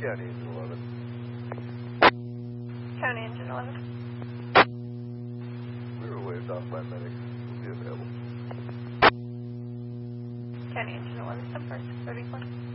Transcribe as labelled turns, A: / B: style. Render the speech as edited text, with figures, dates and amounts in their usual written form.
A: County Engine 11.
B: County Engine 11.
A: We were waved off by medics. We'll be available.
B: County Engine 11, 10 first, 34.